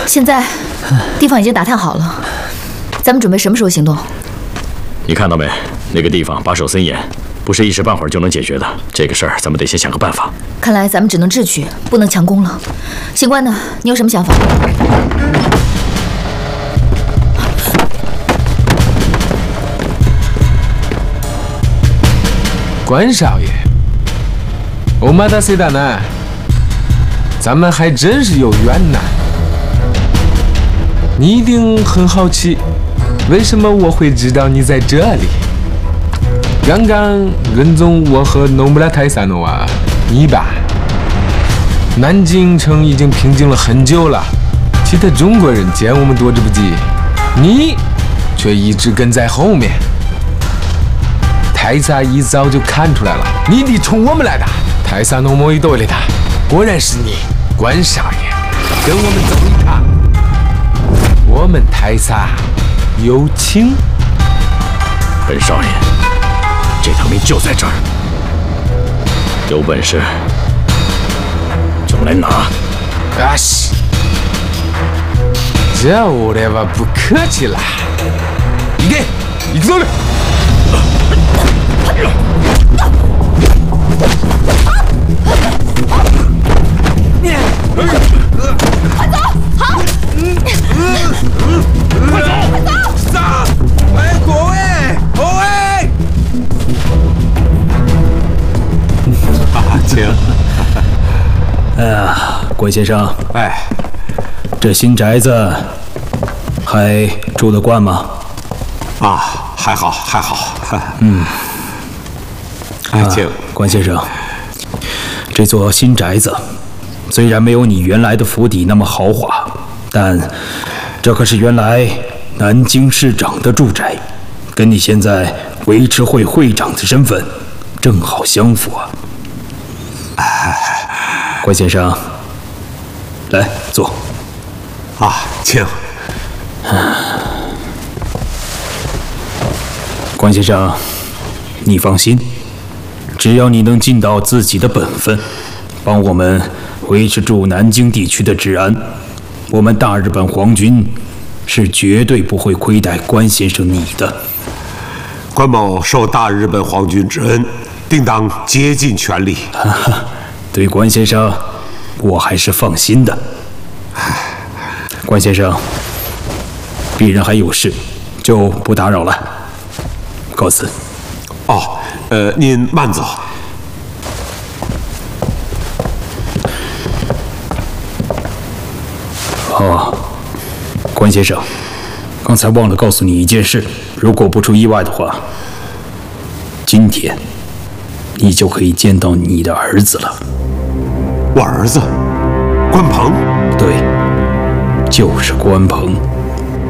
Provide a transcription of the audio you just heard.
现在地方已经打探好了，咱们准备什么时候行动？ 你看到没？那个地方把守森严，不是一时半会儿就能解决的。这个事儿咱们得先想个办法。 看来咱们只能智取，不能强攻了。刑官呢？你有什么想法？ 关少爷，欧玛达塞达呢？咱们还真是有缘呐！你一定很好奇，为什么我会知道你在这里？刚刚跟踪我和诺姆拉泰萨诺瓦，你吧？南京城已经平静了很久了，其他中国人见我们躲之不及，你却一直跟在后面。泰萨一早就看出来了，你得冲我们来的。泰萨诺莫伊多里的，果然是你，关少爷，跟我们走一趟。我们泰萨有请。 本少爷，这条命就在这儿，有本事就来拿。 啊西，这俺は不客气了。行け、行くぞ。 快走！好！ 快走！快走！哎，各位，各位！请。 哎呀，关先生， 哎， 这新宅子还住得惯吗？ 啊，还好，还好。 请关先生，这座新宅子虽然没有你原来的府邸那么豪华，但这可是原来南京市长的住宅，跟你现在维持会会长的身份正好相符啊。关先生，来坐。 啊，请。 关先生，你放心，只要你能尽到自己的本分，帮我们维持住南京地区的治安，我们大日本皇军是绝对不会亏待关先生你的。 关某受大日本皇军之恩，定当竭尽全力。 对关先生，我还是放心的。关先生，鄙人还有事，就不打扰了，告辞。 哦，您慢走。 哦，关先生，刚才忘了告诉你一件事，如果不出意外的话，今天你就可以见到你的儿子了。 我儿子，关鹏。 对，就是关鹏。